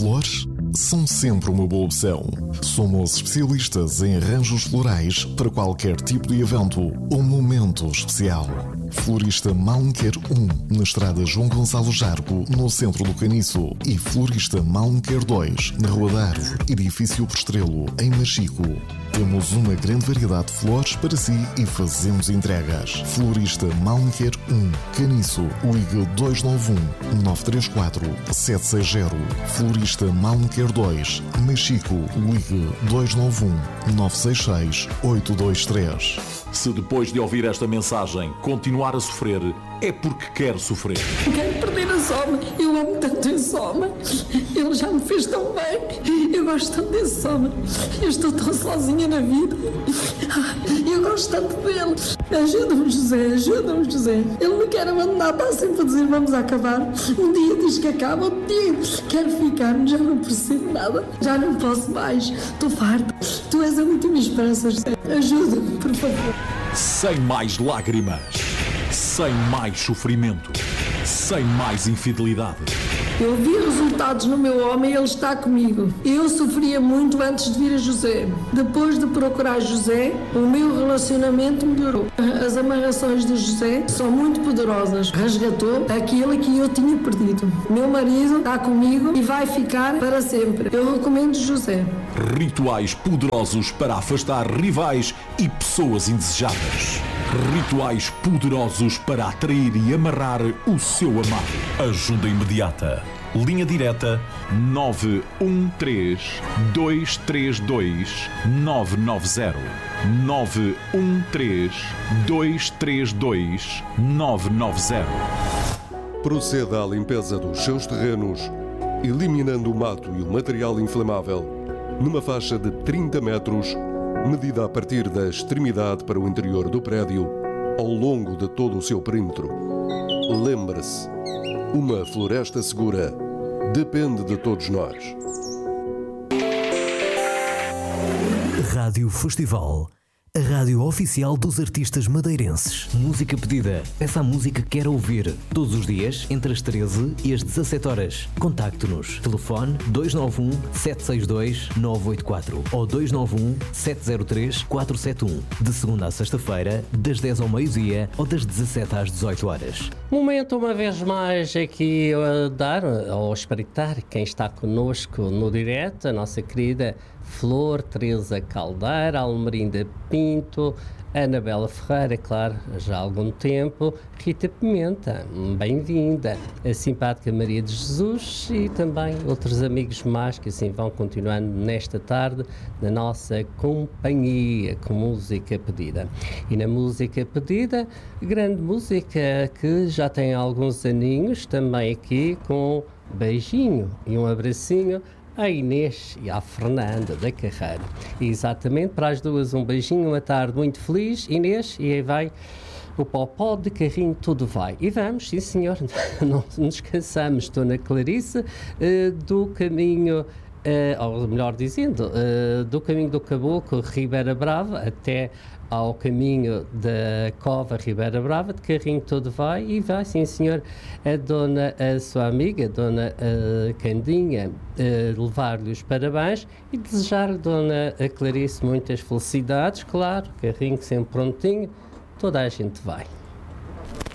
Flores são sempre uma boa opção. Somos especialistas em arranjos florais para qualquer tipo de evento ou momento especial. Florista Malmequer 1, na estrada João Gonçalo Jargo, no centro do Caniço. E Florista Malmequer 2, na Rua da Árvore, edifício Prestrelo, em Machico. Temos uma grande variedade de flores para si e fazemos entregas. Florista Malmequer 1, Caniço, ligue 291-934-760. Florista Malmequer 2, Machico, ligue 291-966-823. Se depois de ouvir esta mensagem continuar a sofrer, é porque quer sofrer. Quero perder esse homem. Eu amo tanto esse homem. Ele já me fez tão bem. Eu gosto tanto desse homem. Eu estou tão sozinha na vida. Eu gosto tanto dele. Ajuda-me, José. Ajuda-me, José. Ele me quer abandonar. Está sempre a dizer vamos acabar. Um dia diz que acaba. Outro dia quero ficar. Já não percebo nada. Já não posso mais. Estou farta. Tu és a última esperança, José. Ajuda-me, por favor. Sem mais lágrimas. Sem mais sofrimento. Sem mais infidelidade. Eu vi resultados no meu homem e ele está comigo. Eu sofria muito antes de vir a José. Depois de procurar José, o meu relacionamento melhorou. As amarrações de José são muito poderosas. Resgatou aquilo que eu tinha perdido. Meu marido está comigo e vai ficar para sempre. Eu recomendo José. Rituais poderosos para afastar rivais e pessoas indesejáveis. Rituais poderosos para atrair e amarrar o seu amado. Ajuda imediata. Linha direta 913-232-990. 913-232-990. Proceda à limpeza dos seus terrenos, eliminando o mato e o material inflamável, numa faixa de 30 metros, medida a partir da extremidade para o interior do prédio, ao longo de todo o seu perímetro. Lembre-se, uma floresta segura depende de todos nós. Rádio Festival, a rádio oficial dos artistas madeirenses. Música pedida. Peça a música que quer ouvir. Todos os dias, entre as 13 e as 17 horas. Contacte-nos. Telefone 291-762-984 ou 291-703-471. De segunda à sexta-feira, das 10 ao meio-dia ou das 17 às 18 horas. Momento, uma vez mais, aqui a dar, ao espreitar quem está connosco no direto, a nossa querida Flor Teresa Caldeira, Almerinda Pinto, Anabela Ferreira, claro, já há algum tempo, Rita Pimenta, bem-vinda, a simpática Maria de Jesus e também outros amigos mais que assim vão continuando nesta tarde na nossa companhia com música pedida. E na música pedida, grande música que já tem alguns aninhos, também aqui com beijinho e um abracinho à Inês e à Fernanda da Carreira. E exatamente para as duas um beijinho, uma tarde muito feliz, Inês, e aí vai o popó de carrinho tudo vai. E vamos, sim senhor, não nos cansamos, estou na Clarice do caminho, ou melhor dizendo, do caminho do Caboclo, Ribeira Brava, até ao caminho da Cova Ribeira Brava, de carrinho todo vai, e vai, sim senhor, a sua amiga, a dona Candinha, levar-lhe os parabéns e desejar-lhe, dona Clarice, muitas felicidades, claro, carrinho sempre prontinho, toda a gente vai.